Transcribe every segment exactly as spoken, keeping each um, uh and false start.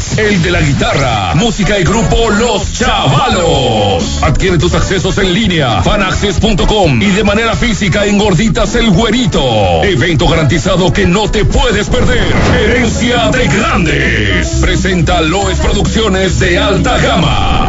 Fanax, el de la guitarra, música y grupo Los Chavalos. Adquiere tus accesos en línea, fanaxes punto com y de manera física en Gorditas El Güerito. Evento garantizado que no te puedes perder. Herencia de Grandes. Presenta Loes Producciones de alta gama.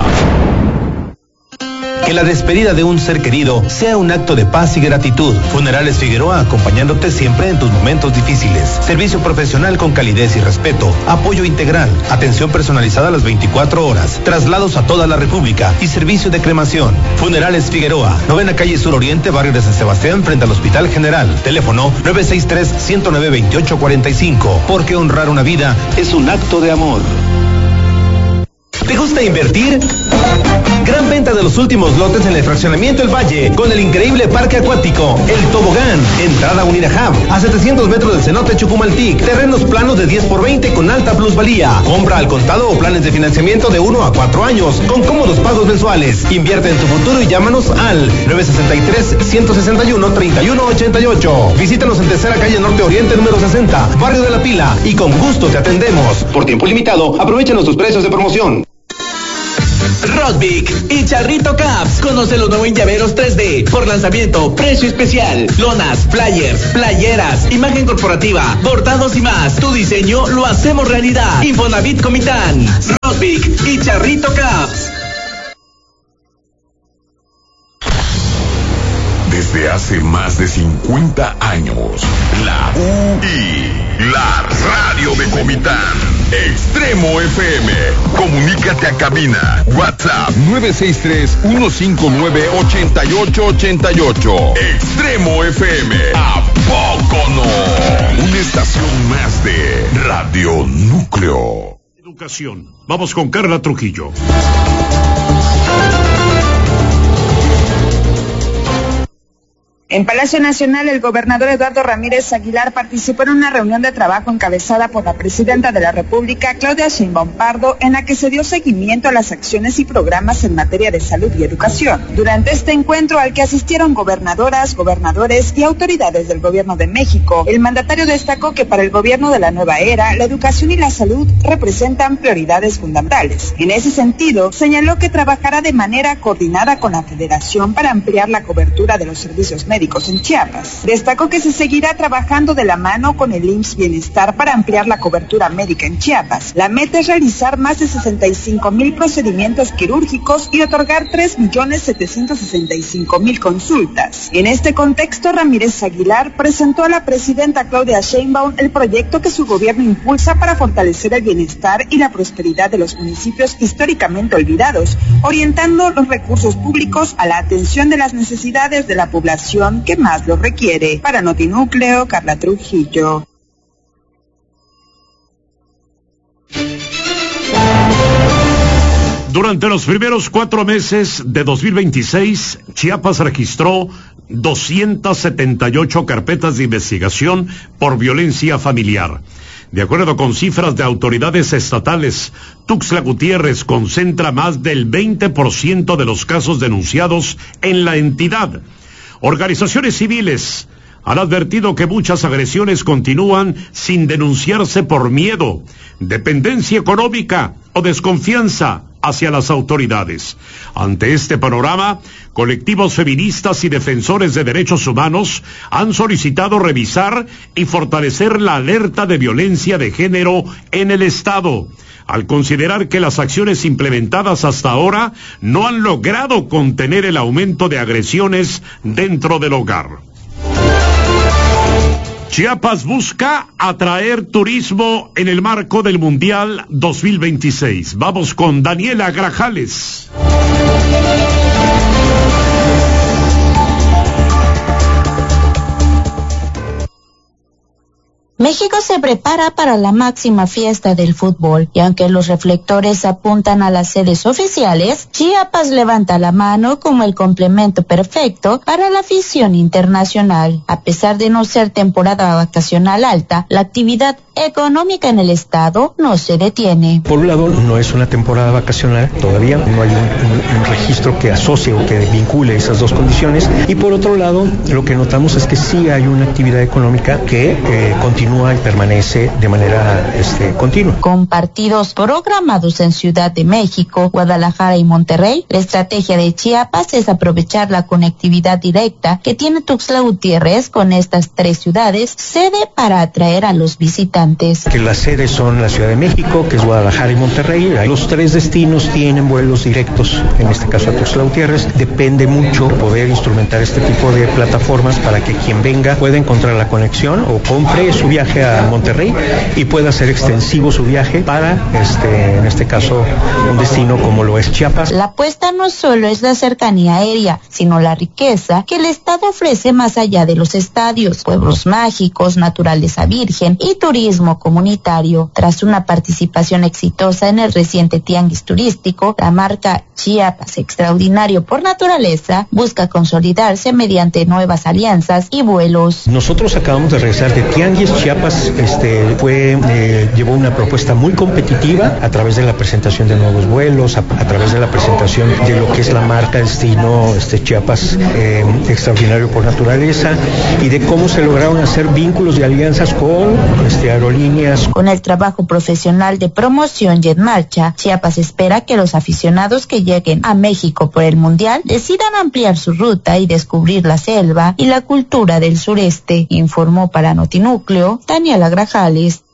Que la despedida de un ser querido sea un acto de paz y gratitud. Funerales Figueroa, acompañándote siempre en tus momentos difíciles. Servicio profesional con calidez y respeto. Apoyo integral. Atención personalizada a las veinticuatro horas. Traslados a toda la República y servicio de cremación. Funerales Figueroa, novena calle Sur Oriente, barrio de San Sebastián, frente al Hospital General. Teléfono nueve seis tres, uno cero nueve, veintiocho cuarenta y cinco. Porque honrar una vida es un acto de amor. ¿Te gusta invertir? Gran venta de los últimos lotes en el fraccionamiento El Valle, con el increíble parque acuático, El Tobogán, entrada Unirahab, a setecientos metros del cenote Chucumaltic, terrenos planos de diez por veinte con alta plusvalía, compra al contado o planes de financiamiento de uno a cuatro años, con cómodos pagos mensuales. Invierte en tu futuro y llámanos al nueve seis tres, uno seis uno, tres uno ocho ocho. Visítanos en Tercera Calle Norte Oriente número sesenta, Barrio de la Pila, y con gusto te atendemos. Por tiempo limitado, aprovecha nuestros precios de promoción. Rosvic y Charrito Caps. Conoce los nuevos llaveros tres D. Por lanzamiento, precio especial. Lonas, flyers, playeras, imagen corporativa, bordados y más. Tu diseño lo hacemos realidad. Infonavit Comitán. Rosvic y Charrito Caps. Desde hace más de cincuenta años, la U I, la radio de Comitán. Extremo F M. Comunícate a cabina. WhatsApp nueve seis tres, uno cinco nueve, ocho ocho ocho ocho. Extremo F M. ¿A poco no? Una estación más de Radio Núcleo. Educación. Vamos con Carla Trujillo. En Palacio Nacional, el gobernador Eduardo Ramírez Aguilar participó en una reunión de trabajo encabezada por la presidenta de la República, Claudia Sheinbaum Pardo, en la que se dio seguimiento a las acciones y programas en materia de salud y educación. Durante este encuentro, al que asistieron gobernadoras, gobernadores y autoridades del Gobierno de México, el mandatario destacó que para el gobierno de la nueva era, la educación y la salud representan prioridades fundamentales. En ese sentido, señaló que trabajará de manera coordinada con la Federación para ampliar la cobertura de los servicios médicos en Chiapas. Destacó que se seguirá trabajando de la mano con el I M S S Bienestar para ampliar la cobertura médica en Chiapas. La meta es realizar más de sesenta y cinco mil procedimientos quirúrgicos y otorgar tres millones setecientos sesenta y cinco mil consultas. En este contexto, Ramírez Aguilar presentó a la presidenta Claudia Sheinbaum el proyecto que su gobierno impulsa para fortalecer el bienestar y la prosperidad de los municipios históricamente olvidados, orientando los recursos públicos a la atención de las necesidades de la población que más lo requiere. Para Notinúcleo, Carla Trujillo. Durante los primeros cuatro meses de dos mil veintiséis, Chiapas registró doscientas setenta y ocho carpetas de investigación por violencia familiar. De acuerdo con cifras de autoridades estatales, Tuxtla Gutiérrez concentra más del veinte por ciento de los casos denunciados en la entidad. Organizaciones civiles han advertido que muchas agresiones continúan sin denunciarse por miedo, dependencia económica o desconfianza hacia las autoridades. Ante este panorama, colectivos feministas y defensores de derechos humanos han solicitado revisar y fortalecer la alerta de violencia de género en el Estado, al considerar que las acciones implementadas hasta ahora no han logrado contener el aumento de agresiones dentro del hogar. Chiapas busca atraer turismo en el marco del Mundial dos mil veintiséis. Vamos con Daniela Grajales. México se prepara para la máxima fiesta del fútbol y aunque los reflectores apuntan a las sedes oficiales, Chiapas levanta la mano como el complemento perfecto para la afición internacional. A pesar de no ser temporada vacacional alta, la actividad económica en el estado no se detiene. Por un lado, no es una temporada vacacional, todavía no hay un, un, un registro que asocie o que vincule esas dos condiciones, y por otro lado, lo que notamos es que sí hay una actividad económica que eh, continúa continúa y permanece de manera este, continua. Con partidos programados en Ciudad de México, Guadalajara y Monterrey, la estrategia de Chiapas es aprovechar la conectividad directa que tiene Tuxtla Gutiérrez con estas tres ciudades, sede para atraer a los visitantes. Que las sedes son la Ciudad de México, que es Guadalajara y Monterrey. Los tres destinos tienen vuelos directos, en este caso a Tuxtla Gutiérrez. Depende mucho poder instrumentar este tipo de plataformas para que quien venga pueda encontrar la conexión o compre su viaje a Monterrey y pueda hacer extensivo su viaje para, este, en este caso, un destino como lo es Chiapas. La apuesta no solo es la cercanía aérea, sino la riqueza que el Estado ofrece más allá de los estadios, pueblos mágicos, naturaleza virgen y turismo comunitario. Tras una participación exitosa en el reciente tianguis turístico, la marca Chiapas Extraordinario por Naturaleza busca consolidarse mediante nuevas alianzas y vuelos. Nosotros acabamos de regresar de tianguis. Chiapas este, fue, eh, llevó una propuesta muy competitiva a través de la presentación de nuevos vuelos, a, a través de la presentación de lo que es la marca destino este, Chiapas eh, Extraordinario por Naturaleza y de cómo se lograron hacer vínculos y alianzas con este, aerolíneas. Con el trabajo profesional de promoción y en marcha, Chiapas espera que los aficionados que lleguen a México por el Mundial decidan ampliar su ruta y descubrir la selva y la cultura del sureste, informó para Notinúcleo Daniela Grajales.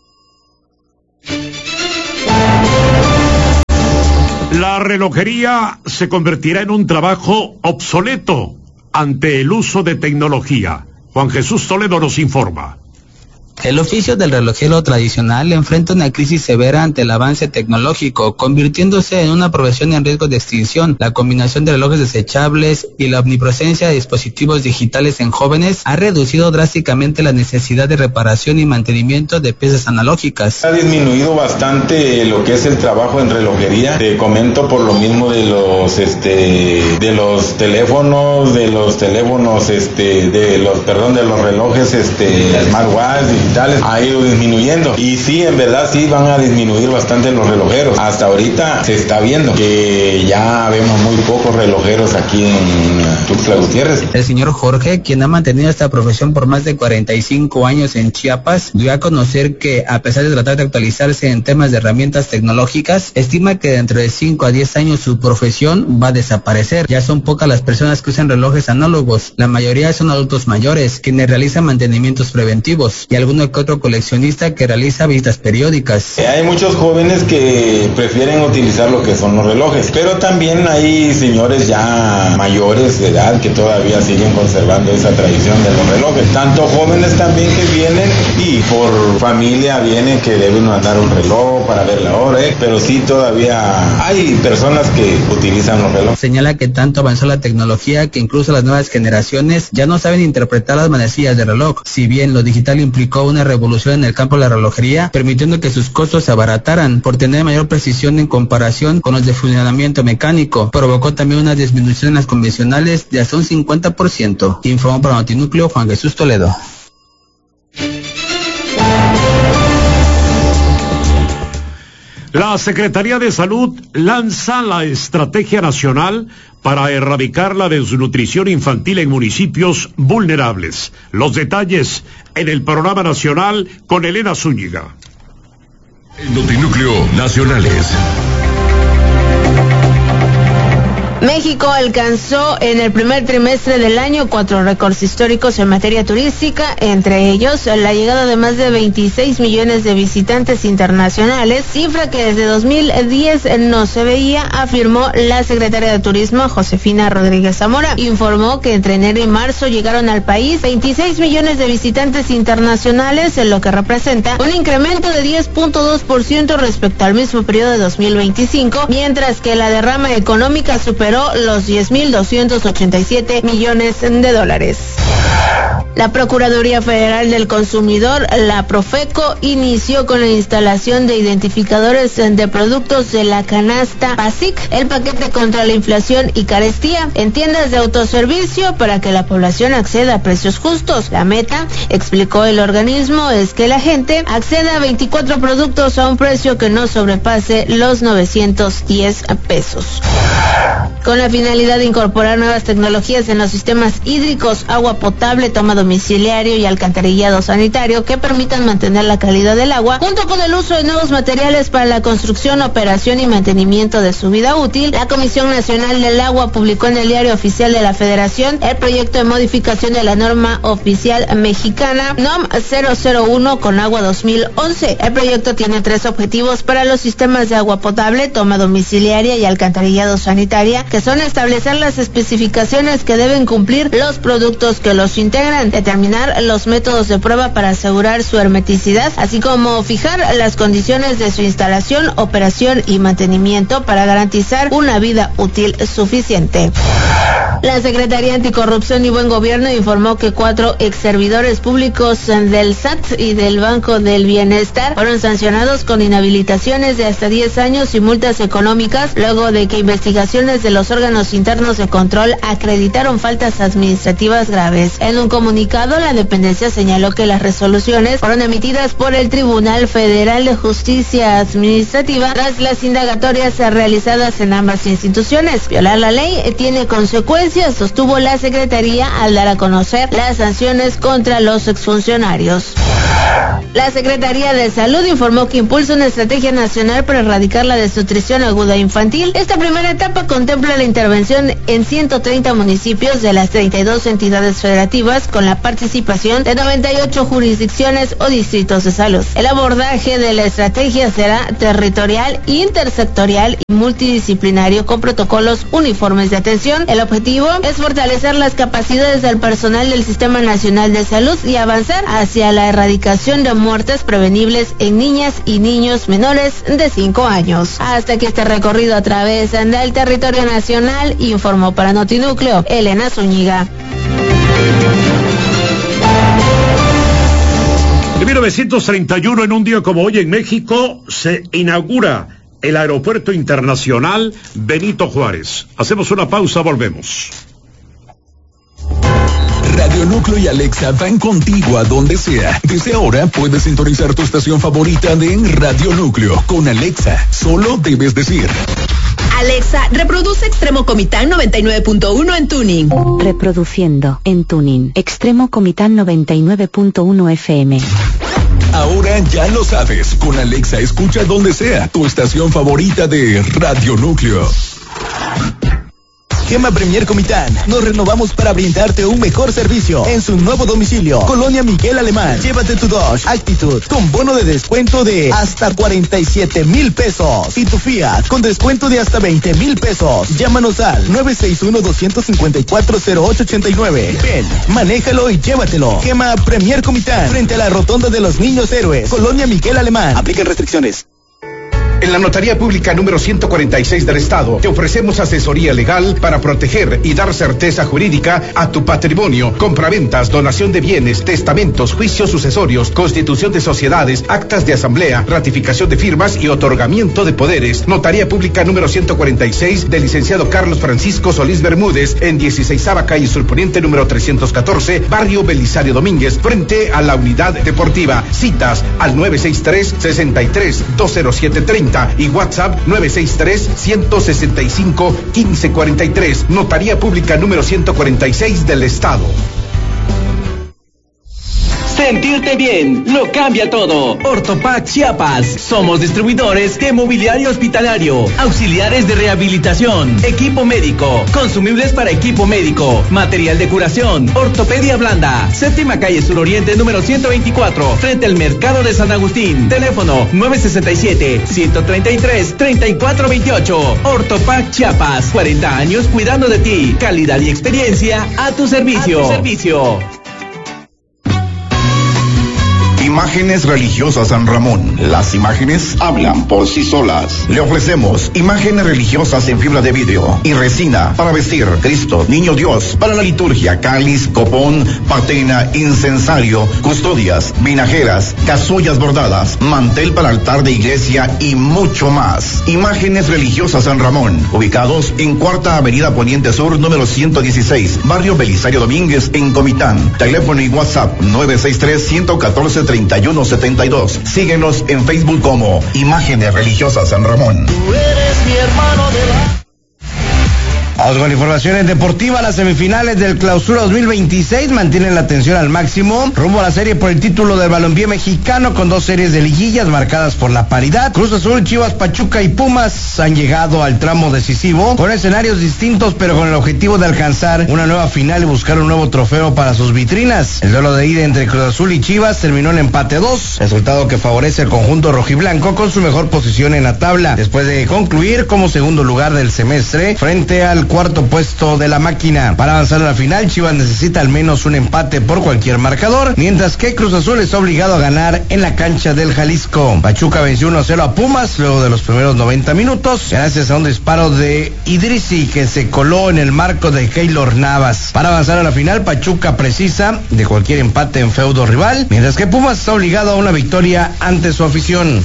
La relojería se convertirá en un trabajo obsoleto ante el uso de tecnología. Juan Jesús Toledo nos informa. El oficio del relojero tradicional enfrenta una crisis severa ante el avance tecnológico, convirtiéndose en una profesión en riesgo de extinción. La combinación de relojes desechables y la omnipresencia de dispositivos digitales en jóvenes ha reducido drásticamente la necesidad de reparación y mantenimiento de piezas analógicas. Ha disminuido bastante lo que es el trabajo en relojería. Te comento por lo mismo de los este de los teléfonos, de los teléfonos este de los perdón de los relojes este smartwatch ha ido disminuyendo y sí, en verdad sí van a disminuir bastante los relojeros. Hasta ahorita se está viendo que ya vemos muy pocos relojeros aquí en Tuxtla Gutiérrez. El señor Jorge, quien ha mantenido esta profesión por más de cuarenta y cinco años en Chiapas, dio a conocer que a pesar de tratar de actualizarse en temas de herramientas tecnológicas, estima que dentro de cinco a diez años su profesión va a desaparecer. Ya son pocas las personas que usan relojes análogos, la mayoría son adultos mayores, quienes realizan mantenimientos preventivos y algunos que otro coleccionista que realiza visitas periódicas. Hay muchos jóvenes que prefieren utilizar lo que son los relojes, pero también hay señores ya mayores de edad que todavía siguen conservando esa tradición de los relojes. Tanto jóvenes también que vienen y por familia vienen que deben mandar un reloj para ver la hora, ¿eh? Pero sí todavía hay personas que utilizan los relojes. Señala que tanto avanzó la tecnología que incluso las nuevas generaciones ya no saben interpretar las manecillas de reloj. Si bien lo digital implicó una revolución en el campo de la relojería, permitiendo que sus costos se abarataran por tener mayor precisión en comparación con los de funcionamiento mecánico. Provocó también una disminución en las convencionales de hasta un cincuenta por ciento. Informó para Notinúcleo Juan Jesús Toledo. La Secretaría de Salud lanza la Estrategia Nacional para erradicar la desnutrición infantil en municipios vulnerables. Los detalles en el programa nacional con Elena Zúñiga. En Notinúcleo Nacionales. México alcanzó en el primer trimestre del año cuatro récords históricos en materia turística, entre ellos la llegada de más de veintiséis millones de visitantes internacionales, cifra que desde dos mil diez no se veía, afirmó la secretaria de Turismo Josefina Rodríguez Zamora. Informó que entre enero y marzo llegaron al país veintiséis millones de visitantes internacionales, en lo que representa un incremento de diez punto dos por ciento respecto al mismo periodo de dos mil veinticinco, mientras que la derrama económica superó los diez mil doscientos ochenta y siete millones de dólares. La Procuraduría Federal del Consumidor, la Profeco, inició con la instalación de identificadores de productos de la canasta PASIC, el paquete contra la inflación y carestía, en tiendas de autoservicio para que la población acceda a precios justos. La meta, explicó el organismo, es que la gente acceda a veinticuatro productos a un precio que no sobrepase los novecientos diez pesos. con la finalidad de incorporar nuevas tecnologías en los sistemas hídricos, agua potable, toma domiciliario y alcantarillado sanitario que permitan mantener la calidad del agua, junto con el uso de nuevos materiales para la construcción, operación y mantenimiento de su vida útil. La Comisión Nacional del Agua publicó en el Diario Oficial de la Federación el proyecto de modificación de la norma oficial mexicana N O M cero cero uno con agua dos mil once. El proyecto tiene tres objetivos para los sistemas de agua potable, toma domiciliaria y alcantarillado sanitaria, que son establecer las especificaciones que deben cumplir los productos que los integran, determinar los métodos de prueba para asegurar su hermeticidad, así como fijar las condiciones de su instalación, operación y mantenimiento para garantizar una vida útil suficiente. La Secretaría Anticorrupción y Buen Gobierno informó que cuatro ex servidores públicos del S A T y del Banco del Bienestar fueron sancionados con inhabilitaciones de hasta diez años y multas económicas luego de que investigaciones de los órganos internos de control acreditaron faltas administrativas graves. En un comunicado, la dependencia señaló que las resoluciones fueron emitidas por el Tribunal Federal de Justicia Administrativa tras las indagatorias realizadas en ambas instituciones. Violar la ley tiene consecuencias, sostuvo la Secretaría al dar a conocer las sanciones contra los exfuncionarios. La Secretaría de Salud informó que impulsa una estrategia nacional para erradicar la desnutrición aguda infantil. Esta primera etapa contempla la intervención en ciento treinta municipios de las treinta y dos entidades federativas con la participación de noventa y ocho jurisdicciones o distritos de salud. El abordaje de la estrategia será territorial, intersectorial y multidisciplinario con protocolos uniformes de atención. El objetivo es fortalecer las capacidades del personal del Sistema Nacional de Salud y avanzar hacia la erradicación de muertes prevenibles en niñas y niños menores de cinco años. Hasta que este recorrido a través del territorio nacional, informó para Notinúcleo Elena Zúñiga. En mil novecientos treinta y uno, en un día como hoy en México, se inaugura el Aeropuerto Internacional Benito Juárez. Hacemos una pausa, volvemos. Radio Núcleo y Alexa van contigo a donde sea. Desde ahora puedes sintonizar tu estación favorita de Radio Núcleo con Alexa. Solo debes decir: Alexa, reproduce Extremo Comitán noventa y nueve punto uno en tuning. Reproduciendo en tuning Extremo Comitán noventa y nueve punto uno F M. Ahora ya lo sabes, con Alexa escucha donde sea tu estación favorita de Radio Núcleo. Gema Premier Comitán, nos renovamos para brindarte un mejor servicio en su nuevo domicilio, Colonia Miguel Alemán. Llévate tu Dodge Actitud con bono de descuento de hasta cuarenta y siete mil pesos y tu Fiat con descuento de hasta veinte mil pesos. Llámanos al nueve seis uno, dos cinco cuatro, cero ocho ocho nueve. Ven, manéjalo y llévatelo. Gema Premier Comitán, frente a la Rotonda de los Niños Héroes, Colonia Miguel Alemán. Apliquen restricciones. En la Notaría Pública número ciento cuarenta y seis del Estado te ofrecemos asesoría legal para proteger y dar certeza jurídica a tu patrimonio, compraventas, donación de bienes, testamentos, juicios sucesorios, constitución de sociedades, actas de asamblea, ratificación de firmas y otorgamiento de poderes. Notaría Pública número ciento cuarenta y seis del licenciado Carlos Francisco Solís Bermúdez en dieciseisava calle Surponiente número trescientos catorce, barrio Belisario Domínguez, frente a la Unidad Deportiva. Citas al nueve seis tres, sesenta y tres, dos cero siete treinta y WhatsApp nueve seis tres, uno seis cinco, uno cinco cuatro tres. Notaría Pública número ciento cuarenta y seis del Estado. Sentirte bien lo cambia todo. Ortopac Chiapas. Somos distribuidores de mobiliario hospitalario, auxiliares de rehabilitación, equipo médico, consumibles para equipo médico, material de curación, ortopedia blanda. Séptima calle Suroriente número ciento veinticuatro, frente al Mercado de San Agustín. Teléfono nueve seis siete, uno tres tres, tres cuatro dos ocho. Ortopac Chiapas. cuarenta años cuidando de ti. Calidad y experiencia a tu servicio. A tu servicio. Imágenes Religiosas San Ramón. Las imágenes hablan por sí solas. Le ofrecemos imágenes religiosas en fibra de vidrio y resina para vestir Cristo, Niño Dios, para la liturgia, cáliz, copón, patena, incensario, custodias, vinajeras, casullas bordadas, mantel para altar de iglesia y mucho más. Imágenes Religiosas San Ramón, ubicados en Cuarta Avenida Poniente Sur, número ciento dieciséis, barrio Belisario Domínguez, en Comitán. Teléfono y WhatsApp nueve seis tres, uno uno cuatro, treinta y uno setenta y dos. Síguenos en Facebook como Imágenes Religiosas San Ramón. Tú eres mi hermano de la... Vamos con informaciones deportivas. Las semifinales del Clausura dos mil veintiséis mantienen la tensión al máximo rumbo a la serie por el título del balompié mexicano, con dos series de liguillas marcadas por la paridad. Cruz Azul, Chivas, Pachuca y Pumas han llegado al tramo decisivo con escenarios distintos, pero con el objetivo de alcanzar una nueva final y buscar un nuevo trofeo para sus vitrinas. El duelo de ida entre Cruz Azul y Chivas terminó en empate dos, resultado que favorece al conjunto rojiblanco con su mejor posición en la tabla, después de concluir como segundo lugar del semestre frente al cuarto puesto de la máquina. Para avanzar a la final, Chivas necesita al menos un empate por cualquier marcador, mientras que Cruz Azul está obligado a ganar en la cancha del Jalisco. Pachuca venció uno a cero a Pumas luego de los primeros noventa minutos, gracias a un disparo de Idrisi que se coló en el marco de Keylor Navas. Para avanzar a la final, Pachuca precisa de cualquier empate en feudo rival, mientras que Pumas está obligado a una victoria ante su afición.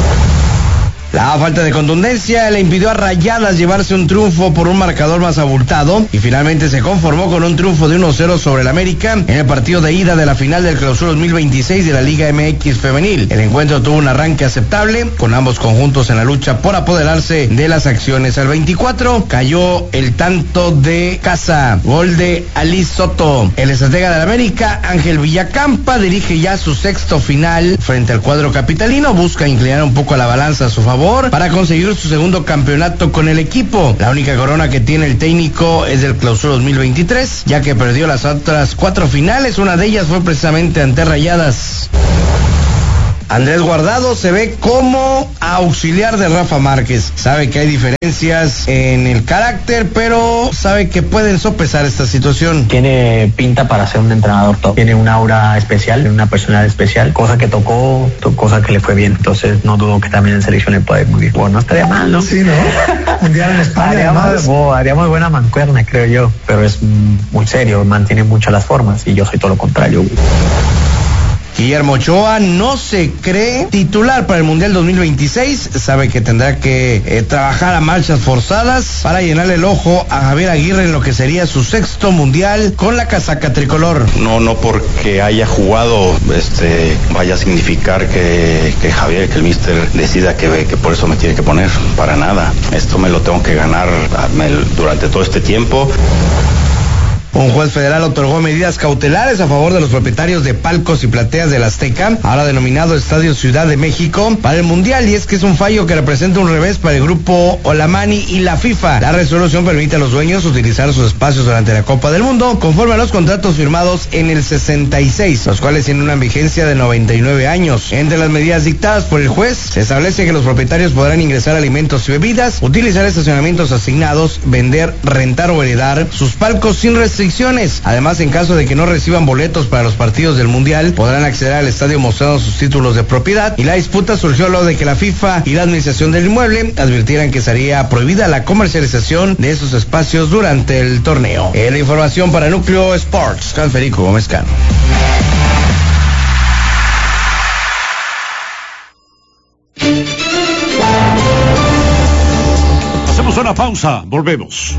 La falta de contundencia le impidió a Rayadas llevarse un triunfo por un marcador más abultado y finalmente se conformó con un triunfo de uno a cero sobre el América en el partido de ida de la final del Clausura dos mil veintiséis de la Liga M X Femenil. El encuentro tuvo un arranque aceptable, con ambos conjuntos en la lucha por apoderarse de las acciones. Al veinticuatro cayó el tanto de casa, gol de Ali Soto. El estratega del América, Ángel Villacampa, dirige ya su sexto final frente al cuadro capitalino, busca inclinar un poco a la balanza a su favor para conseguir su segundo campeonato con el equipo. La única corona que tiene el técnico es del Clausura dos mil veintitrés, ya que perdió las otras cuatro finales, una de ellas fue precisamente ante Rayadas. Andrés Guardado se ve como auxiliar de Rafa Márquez. Sabe que hay diferencias en el carácter, pero sabe que pueden sopesar esta situación. Tiene pinta para ser un entrenador top. Tiene una aura especial, una personalidad especial, cosa que tocó, to- cosa que le fue bien. Entonces no dudo que también en selección le pueda ir muy bien. Bueno, no estaría mal, ¿no? Sí, ¿no? Mundial en España, haríamos, además. oh, haríamos buena mancuerna, creo yo. Pero es muy serio, mantiene mucho las formas y yo soy todo lo contrario. Guillermo Ochoa no se cree titular para el Mundial dos mil veintiséis, sabe que tendrá que eh, trabajar a marchas forzadas para llenarle el ojo a Javier Aguirre en lo que sería su sexto Mundial con la casaca tricolor. No, no porque haya jugado este vaya a significar que, que Javier, que el míster decida que, que por eso me tiene que poner, para nada. Esto me lo tengo que ganar me, durante todo este tiempo. Un juez federal otorgó medidas cautelares a favor de los propietarios de palcos y plateas del Azteca, ahora denominado Estadio Ciudad de México, para el Mundial, y es que es un fallo que representa un revés para el grupo Olamani y la FIFA. La resolución permite a los dueños utilizar sus espacios durante la Copa del Mundo, conforme a los contratos firmados en el sesenta y seis, los cuales tienen una vigencia de noventa y nueve años. Entre las medidas dictadas por el juez, se establece que los propietarios podrán ingresar alimentos y bebidas, utilizar estacionamientos asignados, vender, rentar o heredar sus palcos sin restricciones. Además, en caso de que no reciban boletos para los partidos del Mundial, podrán acceder al estadio mostrando sus títulos de propiedad. Y la disputa surgió luego de que la FIFA y la administración del inmueble advirtieran que sería prohibida la comercialización de esos espacios durante el torneo. En la información para Núcleo Sports, Juan Federico Gómez Cano. Hacemos una pausa, volvemos.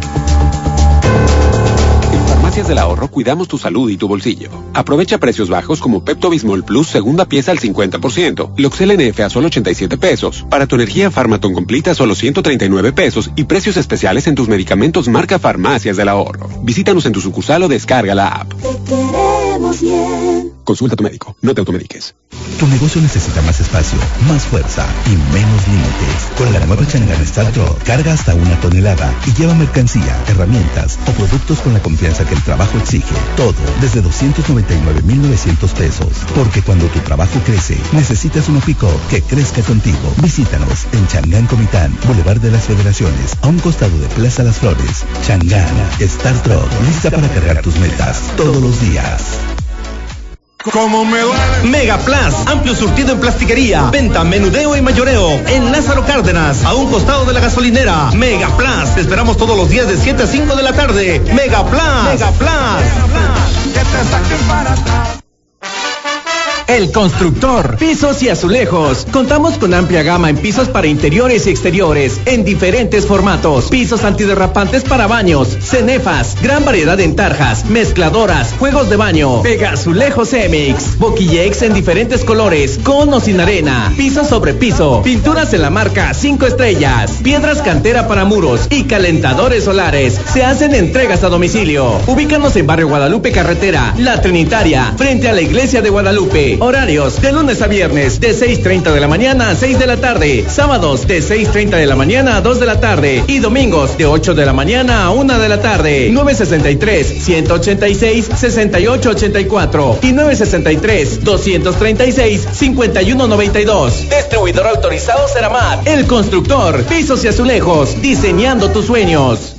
Farmacias del Ahorro cuidamos tu salud y tu bolsillo. Aprovecha precios bajos como Pepto-Bismol Plus segunda pieza al cincuenta por ciento, Loxel N F a solo ochenta y siete pesos, para tu energía Farmaton completa a solo ciento treinta y nueve pesos y precios especiales en tus medicamentos marca Farmacias del Ahorro. Visítanos en tu sucursal o descarga la app. Te queremos bien. Consulta a tu médico, no te automediques. Tu negocio necesita más espacio, más fuerza y menos límites. Con la nueva Chang'an Star Truck, carga hasta una tonelada y lleva mercancía, herramientas o productos con la confianza que el trabajo exige. Todo desde doscientos noventa y nueve mil novecientos pesos. Porque cuando tu trabajo crece, necesitas una pick-up que crezca contigo. Visítanos en Chang'an Comitán, Boulevard de las Federaciones, a un costado de Plaza Las Flores. Chang'an Star Truck, lista para cargar tus metas todos los días. Como me duele. Mega Plus, amplio surtido en plastiquería, venta, menudeo y mayoreo en Lázaro Cárdenas, a un costado de la gasolinera. Mega Plus, te esperamos todos los días de siete a cinco de la tarde. Mega Plus, Mega Plus. Que te saquen para atrás. El Constructor, pisos y azulejos. Contamos con amplia gama en pisos para interiores y exteriores, en diferentes formatos. Pisos antiderrapantes para baños, cenefas, gran variedad en tarjas, mezcladoras, juegos de baño, Pega Azulejos Emix, Boquillex en diferentes colores, con o sin arena, piso sobre piso, pinturas en la marca cinco estrellas, piedras cantera para muros y calentadores solares. Se hacen entregas a domicilio. Ubícanos en Barrio Guadalupe Carretera, La Trinitaria, frente a la Iglesia de Guadalupe. Horarios de lunes a viernes de seis treinta de la mañana a seis de la tarde, sábados de seis treinta de la mañana a dos de la tarde y domingos de ocho de la mañana a una de la tarde. nueve sesenta y tres, ciento ochenta y seis, sesenta y ocho ochenta y cuatro y nueve sesenta y tres, doscientos treinta y seis, cincuenta y uno noventa y dos. Distribuidor autorizado Ceramat. El Constructor, pisos y azulejos, diseñando tus sueños.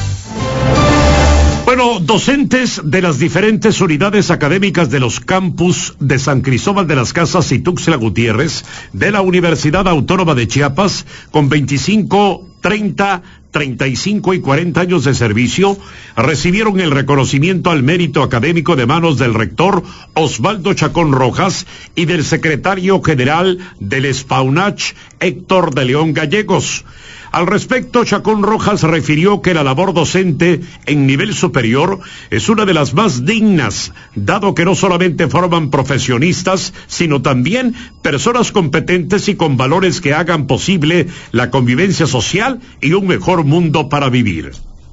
Bueno, docentes de las diferentes unidades académicas de los campus de San Cristóbal de las Casas y Tuxtla Gutiérrez de la Universidad Autónoma de Chiapas, con veinticinco, treinta, treinta y cinco y cuarenta años de servicio, recibieron el reconocimiento al mérito académico de manos del rector Osvaldo Chacón Rojas y del secretario general del SPAUNACH, Héctor de León Gallegos. Al respecto, Chacón Rojas refirió que la labor docente en nivel superior es una de las más dignas, dado que no solamente forman profesionistas, sino también personas competentes y con valores que hagan posible la convivencia social y un mejor mundo para vivir.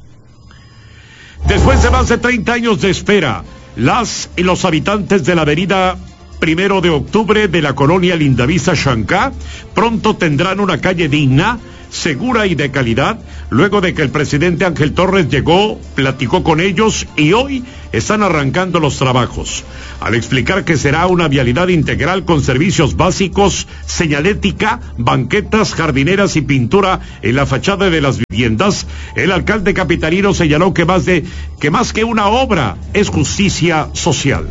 Después de más de treinta años de espera, las y los habitantes de la avenida Primero de Octubre de la colonia Lindavista Xancá pronto tendrán una calle digna, segura y de calidad, luego de que el presidente Ángel Torres llegó, platicó con ellos y hoy están arrancando los trabajos. Al explicar que será una vialidad integral con servicios básicos, señalética, banquetas, jardineras y pintura en la fachada de las viviendas, el alcalde capitalino señaló que más de que más que una obra es justicia social.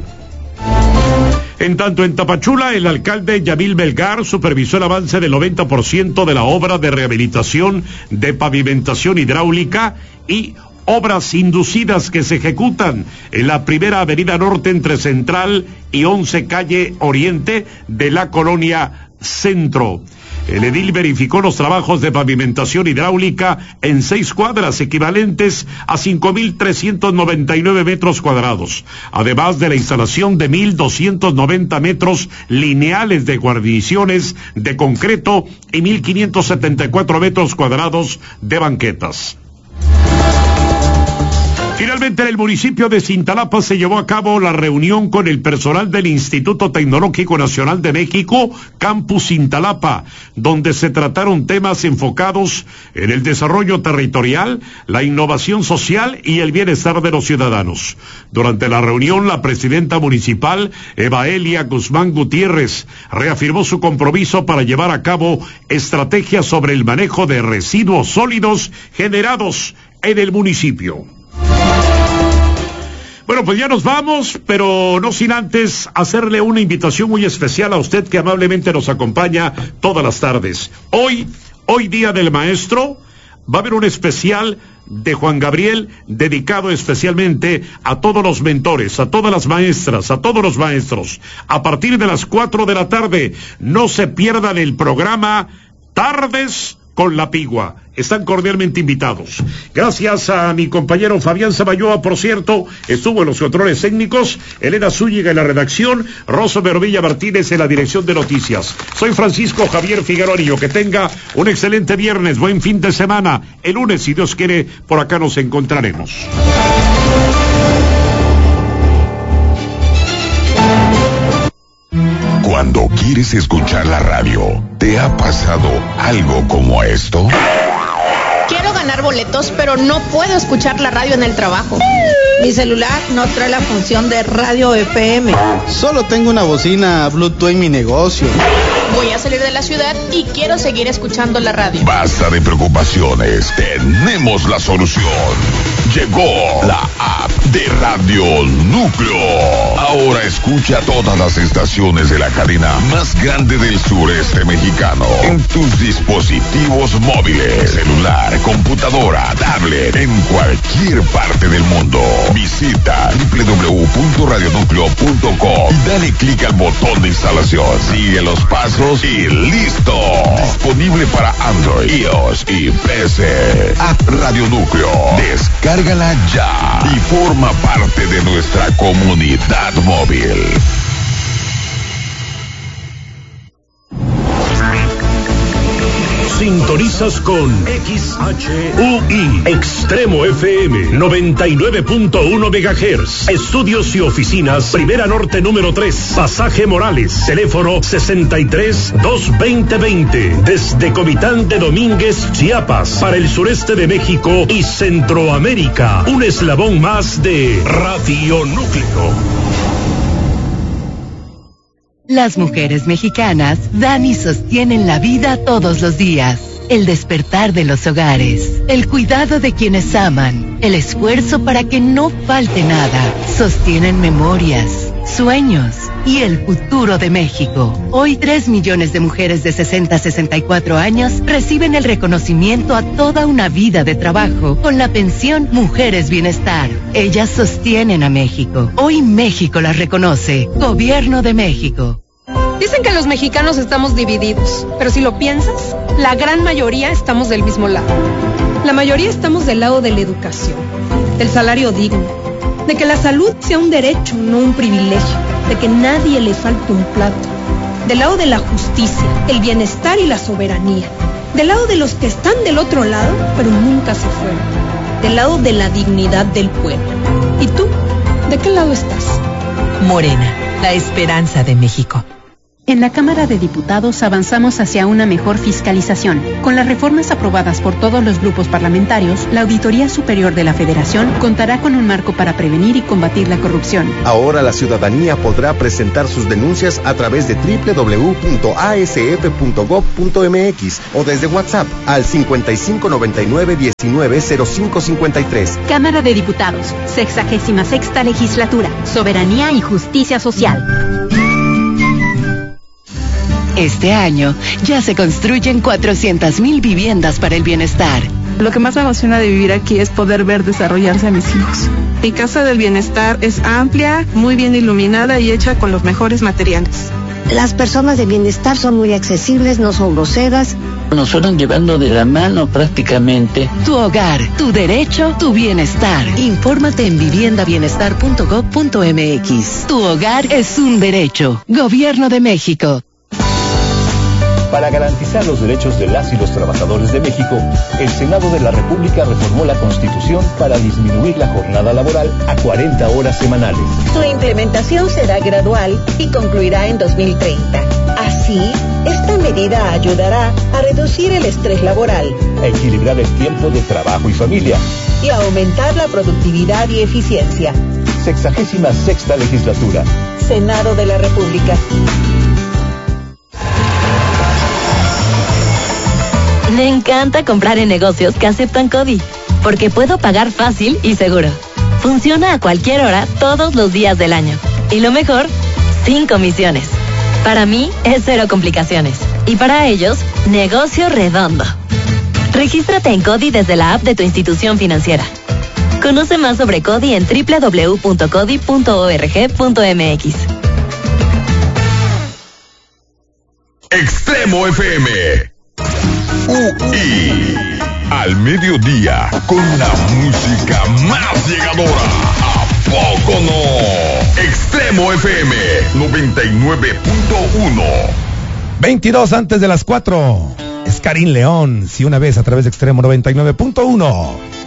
En tanto, en Tapachula, el alcalde Yamil Belgar supervisó el avance del noventa por ciento de la obra de rehabilitación de pavimentación hidráulica y obras inducidas que se ejecutan en la primera avenida norte entre Central y once calle Oriente de la colonia Centro. El edil verificó los trabajos de pavimentación hidráulica en seis cuadras equivalentes a cinco mil trescientos noventa y nueve metros cuadrados, además de la instalación de mil doscientos noventa metros lineales de guarniciones de concreto y mil quinientos setenta y cuatro metros cuadrados de banquetas. Finalmente, en el municipio de Cintalapa se llevó a cabo la reunión con el personal del Instituto Tecnológico Nacional de México, Campus Cintalapa, donde se trataron temas enfocados en el desarrollo territorial, la innovación social y el bienestar de los ciudadanos. Durante la reunión, la presidenta municipal, Eva Elia Guzmán Gutiérrez, reafirmó su compromiso para llevar a cabo estrategias sobre el manejo de residuos sólidos generados en el municipio. Bueno, pues ya nos vamos, pero no sin antes hacerle una invitación muy especial a usted que amablemente nos acompaña todas las tardes. Hoy, hoy Día del Maestro, va a haber un especial de Juan Gabriel dedicado especialmente a todos los mentores, a todas las maestras, a todos los maestros. A partir de las cuatro de la tarde, no se pierdan el programa Tardes con la Pigua. Están cordialmente invitados. Gracias a mi compañero Fabián Zaballoa, por cierto, estuvo en los controles técnicos, Elena Zúñiga en la redacción, Rosa Berovilla Martínez en la dirección de noticias. Soy Francisco Javier Figueroa Niño. Que tenga un excelente viernes, buen fin de semana. El lunes, si Dios quiere, por acá nos encontraremos. Cuando quieres escuchar la radio, ¿te ha pasado algo como esto? Quiero ganar boletos, pero no puedo escuchar la radio en el trabajo. Mi celular no trae la función de radio F M. Solo tengo una bocina Bluetooth en mi negocio. Voy a salir de la ciudad y quiero seguir escuchando la radio. Basta de preocupaciones, tenemos la solución. Llegó la app de Radio Núcleo. Ahora escucha todas las estaciones de la cadena más grande del sureste mexicano en tus dispositivos móviles, celular, computadora, tablet, en cualquier parte del mundo. Visita doble u doble u doble u punto radio núcleo punto com y dale clic al botón de instalación. Sigue los pasos y listo. Disponible para Android, iOS y P C. App Radio Núcleo. Descárgala ya y forma parte de nuestra comunidad móvil. Sintonizas con X H U I, Extremo F M, noventa y nueve punto uno megahertz. Estudios y oficinas, Primera Norte número tres, Pasaje Morales, teléfono sesenta y tres, dos veinte veinte. Desde Comitán de Domínguez, Chiapas, para el sureste de México y Centroamérica. Un eslabón más de Radio Núcleo. Las mujeres mexicanas dan y sostienen la vida todos los días. El despertar de los hogares, el cuidado de quienes aman, el esfuerzo para que no falte nada. Sostienen memorias, sueños y el futuro de México. Hoy tres millones de mujeres de sesenta a sesenta y cuatro años reciben el reconocimiento a toda una vida de trabajo con la pensión Mujeres Bienestar. Ellas sostienen a México. Hoy México las reconoce. Gobierno de México. Dicen que los mexicanos estamos divididos, pero si lo piensas, la gran mayoría estamos del mismo lado. La mayoría estamos del lado de la educación, del salario digno, de que la salud sea un derecho, no un privilegio, de que nadie le falte un plato, del lado de la justicia, el bienestar y la soberanía, del lado de los que están del otro lado, pero nunca se fueron, del lado de la dignidad del pueblo. ¿Y tú? ¿De qué lado estás? Morena, la esperanza de México. En la Cámara de Diputados avanzamos hacia una mejor fiscalización. Con las reformas aprobadas por todos los grupos parlamentarios, la Auditoría Superior de la Federación contará con un marco para prevenir y combatir la corrupción. Ahora la ciudadanía podrá presentar sus denuncias a través de doble u doble u doble u punto a s f punto gob punto m x o desde WhatsApp al cincuenta y cinco noventa y nueve diecinueve cero cinco cincuenta y tres. Cámara de Diputados, sexagésima sexta legislatura, soberanía y justicia social. Este año ya se construyen cuatrocientas mil viviendas para el bienestar. Lo que más me emociona de vivir aquí es poder ver desarrollarse a mis hijos. Mi casa del bienestar es amplia, muy bien iluminada y hecha con los mejores materiales. Las personas de bienestar son muy accesibles, no son groseras. Nos fueron llevando de la mano prácticamente. Tu hogar, tu derecho, tu bienestar. Infórmate en vivienda bienestar punto gob punto m x. Tu hogar es un derecho. Gobierno de México. Para garantizar los derechos de las y los trabajadores de México, el Senado de la República reformó la Constitución para disminuir la jornada laboral a cuarenta horas semanales. Su implementación será gradual y concluirá en dos mil treinta. Así, esta medida ayudará a reducir el estrés laboral, a equilibrar el tiempo de trabajo y familia y a aumentar la productividad y eficiencia. Sexagésima sexta legislatura. Senado de la República. Me encanta comprar en negocios que aceptan CODI, porque puedo pagar fácil y seguro. Funciona a cualquier hora, todos los días del año. Y lo mejor, sin comisiones. Para mí, es cero complicaciones. Y para ellos, negocio redondo. Regístrate en CODI desde la app de tu institución financiera. Conoce más sobre CODI en doble u doble u doble u punto codi punto org punto m x. Extremo F M. U I al mediodía con la música más llegadora. ¿A poco no? Extremo F M noventa y nueve punto uno. veintidós antes de las cuatro. Es Karim León, si una vez a través de Extremo noventa y nueve punto uno.